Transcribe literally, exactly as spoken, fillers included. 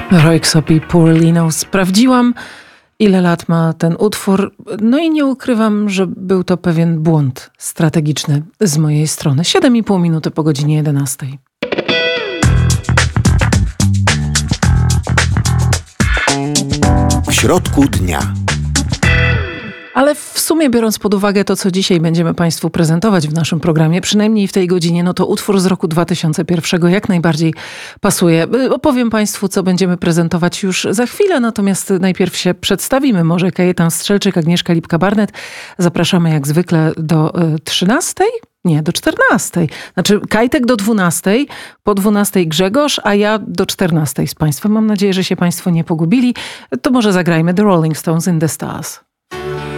Röyksopp, Poor Lino. Sprawdziłam, ile lat ma ten utwór. No i nie ukrywam, że był to pewien błąd strategiczny z mojej strony. siedem i pół minuty po godzinie jedenastej. W środku dnia. Ale w sumie, biorąc pod uwagę to, co dzisiaj będziemy Państwu prezentować w naszym programie, przynajmniej w tej godzinie, no to utwór z roku dwa tysiące pierwszego jak najbardziej pasuje. Opowiem Państwu, co będziemy prezentować już za chwilę, natomiast najpierw się przedstawimy. Może Kajetan Strzelczyk, Agnieszka Lipka-Barnet. Zapraszamy jak zwykle do trzynastej? Nie, do czternastej. Znaczy Kajtek do dwunastej, po dwunastej Grzegorz, a ja do czternastej z Państwem. Mam nadzieję, że się Państwo nie pogubili. To może zagrajmy The Rolling Stones in the Stars.